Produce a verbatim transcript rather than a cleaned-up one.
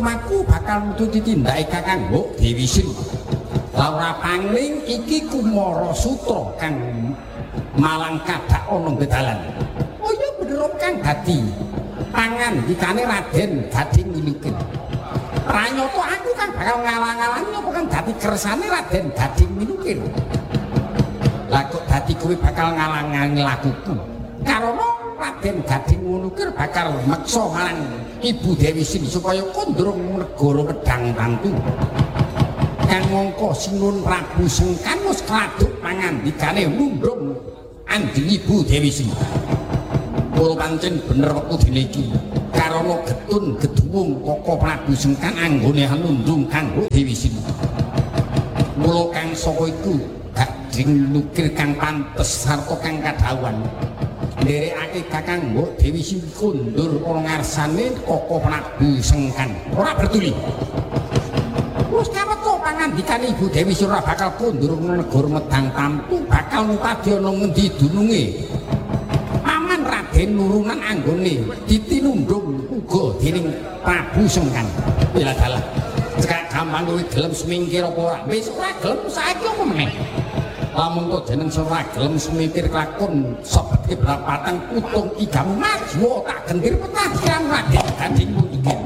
lumaku bakal nututi tindake kakang Mbok Dewi Sri. Laura pangling iki Kumara Sutra kang malang kadak ana bedalan. Oh iya bener kang dadi pangandikane Raden Gading Minukir. Pranyata aku kan bakal ngalang-alangi apa kan dadi kersane Raden Gading Minukir. Lah kok dadi kowe bakal ngalang-alangi lakuku. Karena Raden Gading Minukir bakal meksa marang Ibu Dewi Sri supaya kondurung negara wedang tantu. Kang mongko Sinun Prabu Sengkan wis kladuk pangandikane mundhung andhi Ibu Dewi Sri. Kula pancen bener wektu dene iki karana getun geduwung Koko Prabu Sengkan anggone nundhung kanggo Dewi Sri. Mula kang saka iku Gading Minukir kang pantes sarta kang kadhawan nderekake kakang Mbok Dewi Sri kondur ana ngarsane Koko Prabu Sengkan. Ora bertuli. Wis kawetho pangandikane Ibu Dewi Sri ora bakal kondur negara medang tamtu, bakal nutadi ana ngendi dununge. Paman Raden nurunan anggone ditinundung uga dening Prabu Sengkan. Lha dalah. Cekak gampang kowe gelem semingkir apa ora? Wis ora gelem saiki apa meneh? Lamun kok jeneng ora gelem semikir lakon sebetke berapatan utung igamu majwa tak gendir petah kirang Raden Gading Minukir.